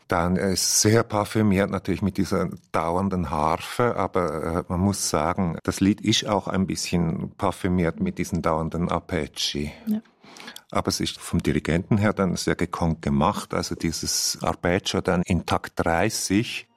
Dann ist sehr parfümiert natürlich mit dieser dauernden Harfe, aber man muss sagen, das Lied ist auch ein bisschen parfümiert mit diesen dauernden Arpeggi. Ja. Aber es ist vom Dirigenten her dann sehr gekonnt gemacht, also dieses Arpeggio dann in Takt 30